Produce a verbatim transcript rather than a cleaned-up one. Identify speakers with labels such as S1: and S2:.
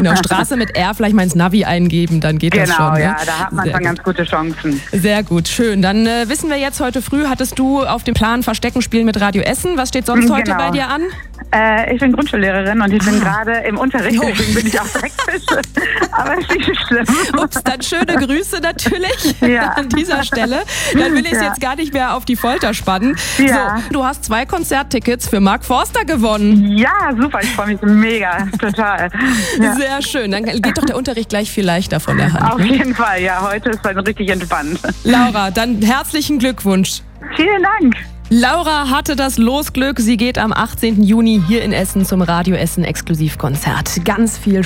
S1: Genau, Straße mit R vielleicht mal ins Navi eingeben, dann geht
S2: genau,
S1: das schon.
S2: Genau, ja,
S1: ne?
S2: da hat man
S1: Sehr
S2: schon
S1: gut.
S2: ganz gute Chancen.
S1: Sehr gut, schön. Dann äh, wissen wir jetzt, heute früh hattest du auf dem Plan Verstecken spielen mit Radio Essen. Was steht sonst heute
S2: Genau.
S1: bei dir an?
S2: Äh, ich bin Grundschullehrerin und ich bin
S1: Ah.
S2: gerade im Unterricht,
S1: Oh.
S2: deswegen bin ich auch hektisch. Aber es ist nicht schlimm.
S1: Ups, dann schöne Grüße natürlich
S2: Ja.
S1: an dieser Stelle. Dann will ich es
S2: Ja.
S1: jetzt gar nicht mehr auf die Folter spannen.
S2: Ja.
S1: So, du hast zwei Konzerttickets für Mark Forster gewonnen.
S2: Ja, super, ich freue mich mega, total. Ja.
S1: Sehr schön. Dann geht doch der Unterricht gleich viel leichter von der Hand.
S2: Auf jeden Fall, ja, heute ist es richtig entspannt.
S1: Laura, dann herzlichen Glückwunsch.
S2: Vielen Dank.
S1: Laura hatte das Losglück. Sie geht am achtzehnten Juni hier in Essen zum Radio Essen Exklusivkonzert. Ganz viel